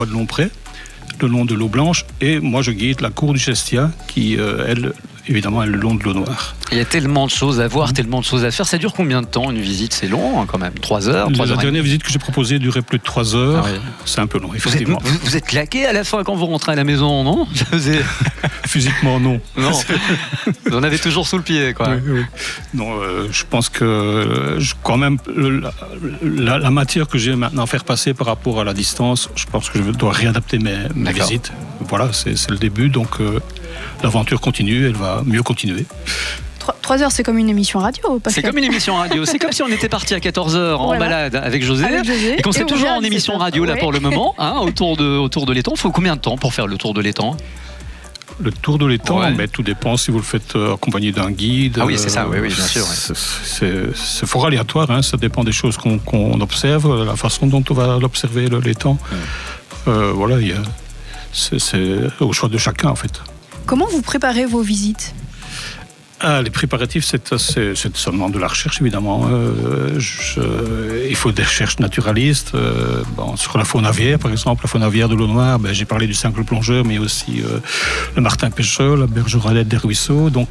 de Lompré, le long de l'eau Blanche, et moi je guide la cour du Chestia qui, elle, évidemment, est le long de l'eau Noire. Il y a tellement de choses à voir, tellement de choses à faire. Ça dure combien de temps une visite? C'est long quand même, 3 heures, 3 heures. La dernière visite que j'ai proposée durait plus de 3 heures. Ah oui. C'est un peu long, effectivement. Vous êtes claqué à la fin quand vous rentrez à la maison, non? Physiquement, non. Non. Vous en avez toujours sous le pied, quoi. Oui. Non, je pense que quand même la matière que j'ai maintenant à faire passer par rapport à la distance, je pense que je dois réadapter mes visites. Voilà, c'est le début, donc l'aventure continue, elle va mieux continuer. 3 heures, c'est comme une émission radio, Pascal. C'est comme une émission radio. C'est comme si on était parti à 14h en balade avec José. Et qu'on serait toujours en émission radio là pour le moment, autour de l'étang. Il faut combien de temps pour faire le tour de l'étang? Le tour de l'étang, tout dépend si vous le faites accompagné d'un guide. Ah oui, c'est ça, oui, bien sûr. C'est fort aléatoire, ça dépend des choses qu'on observe, la façon dont on va l'observer, l'étang. Voilà, c'est au choix de chacun, en fait. Comment vous préparez vos visites? Les préparatifs, c'est seulement de la recherche, évidemment. Il faut des recherches naturalistes. Sur la faune aviaire, par exemple, la faune aviaire de l'eau Noire, j'ai parlé du simple plongeur, mais aussi le martin pêcheur, la bergeralette des ruisseaux. Donc,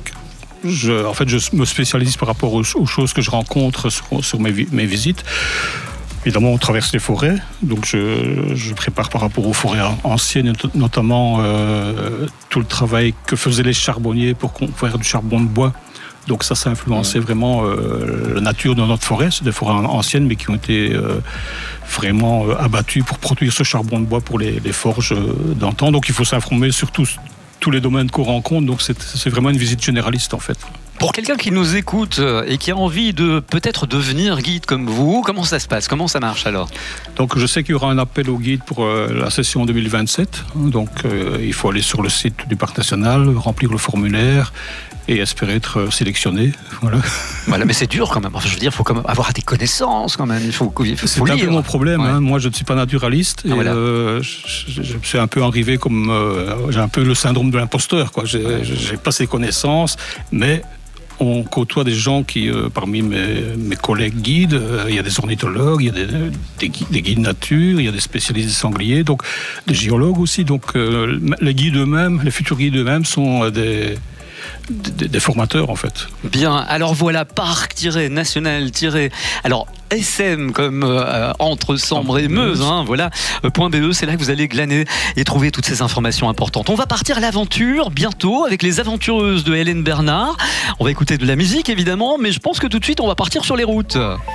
je me spécialise par rapport aux choses que je rencontre sur mes visites. Évidemment, on traverse les forêts, donc je prépare par rapport aux forêts anciennes, notamment tout le travail que faisaient les charbonniers pour faire du charbon de bois. Donc ça influençait vraiment la nature de notre forêt. C'est des forêts anciennes, mais qui ont été vraiment abattues pour produire ce charbon de bois pour les forges d'antan. Donc il faut s'informer sur tous les domaines qu'on rencontre. Donc c'est vraiment une visite généraliste, en fait. Pour quelqu'un qui nous écoute et qui a envie de peut-être devenir guide comme vous, comment ça se passe? Comment ça marche alors? Donc je sais qu'il y aura un appel au guide pour la session 2027. Donc il faut aller sur le site du Parc National, remplir le formulaire et espérer être sélectionné. Voilà, mais c'est dur quand même. Enfin, je veux dire, il faut quand même avoir des connaissances quand même. C'est un peu mon problème. Moi, je ne suis pas naturaliste. Et je suis un peu arrivé comme... j'ai un peu le syndrome de l'imposteur, quoi. J'ai pas ces connaissances, mais... On côtoie des gens qui, parmi mes collègues guides, il y a des ornithologues, il y a des guides nature, il y a des spécialistes des sangliers, donc des géologues aussi. Donc les guides eux-mêmes, les futurs guides eux-mêmes sont des formateurs, en fait. Bien, alors voilà, parc-national- alors SM comme entre Sambre et Meuse, voilà, .be, c'est là que vous allez glaner et trouver toutes ces informations importantes. On va partir à l'aventure bientôt avec les aventureuses de Hélène Bernard. On va écouter de la musique évidemment, mais je pense que tout de suite on va partir sur les routes.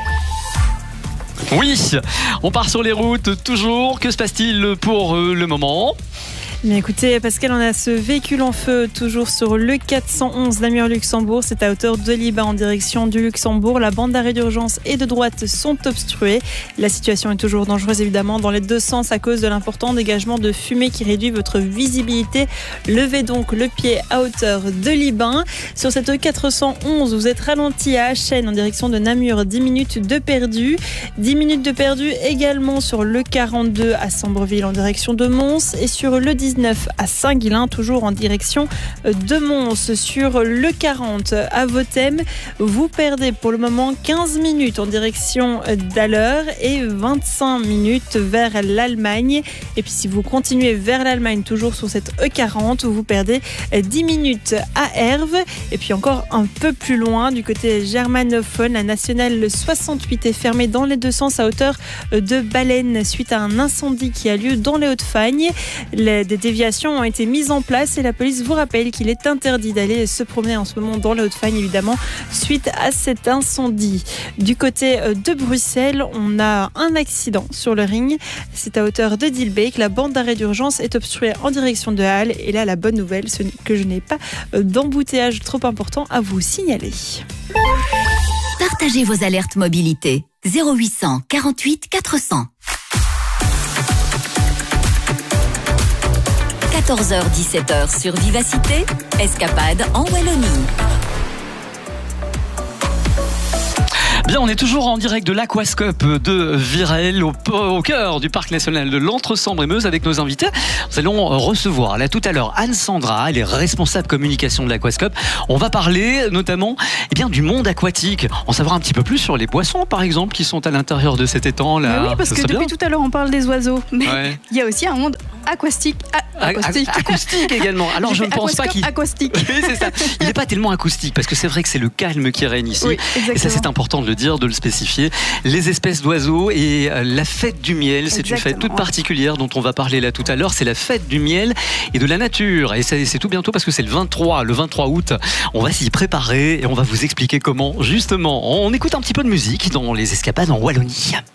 Oui, on part sur les routes toujours. Que se passe-t-il pour le moment ? Mais écoutez, Pascal, on a ce véhicule en feu toujours sur le 411 Namur-Luxembourg. C'est à hauteur de Liban en direction du Luxembourg. La bande d'arrêt d'urgence et de droite sont obstruées. La situation est toujours dangereuse évidemment dans les deux sens à cause de l'important dégagement de fumée qui réduit votre visibilité. Levez donc le pied à hauteur de Liban. Sur cette 411, vous êtes ralenti à Achen en direction de Namur. 10 minutes de perdu. 10 minutes de perdu également sur le 42 à Sambreville en direction de Mons et sur le 19 à Saint-Guilain, toujours en direction de Mons. Sur le 40 à Vothem, vous perdez pour le moment 15 minutes en direction d'Alleur et 25 minutes vers l'Allemagne. Et puis si vous continuez vers l'Allemagne, toujours sur cette E40, vous perdez 10 minutes à Herve. Et puis encore un peu plus loin, du côté germanophone, la nationale 68 est fermée dans les deux sens à hauteur de Baleine suite à un incendie qui a lieu dans les Hauts-de-Fagne. Des déviations ont été mises en place et la police vous rappelle qu'il est interdit d'aller se promener en ce moment dans les Hauts-de-Fagne, évidemment, suite à cet incendie. Du côté de Bruxelles, on a un accident sur le ring. C'est à hauteur de Dilbeek. La bande d'arrêt d'urgence est obstruée en direction de Halle. Et là, la bonne nouvelle, c'est que je n'ai pas d'embouteillage trop important à vous signaler. Partagez vos alertes mobilité. 0800 48 400. 14h-17h sur Vivacité, escapade en Wallonie. Bien, on est toujours en direct de l'Aquascope de Virel, au cœur du parc national de l'Entre-Sambre-et-Meuse avec nos invités. Nous allons recevoir là tout à l'heure Anne Sandra, elle est responsable communication de l'Aquascope. On va parler notamment du monde aquatique, en savoir un petit peu plus sur les poissons par exemple qui sont à l'intérieur de cet étang là. Oui, parce que depuis tout à l'heure on parle des oiseaux, mais il y a aussi un monde aquastique. Acoustique également. Alors je ne pense pas qu'il. Acoustique. Oui, c'est ça. Il n'est pas tellement acoustique parce que c'est vrai que c'est le calme qui règne ici. Oui, et ça c'est important de le dire, de le spécifier. Les espèces d'oiseaux et la fête du miel, c'est une fête toute particulière dont on va parler là tout à l'heure. C'est la fête du miel et de la nature. Et c'est tout bientôt parce que c'est le 23 août. On va s'y préparer et on va vous expliquer comment justement. On écoute un petit peu de musique dans les escapades en Wallonie.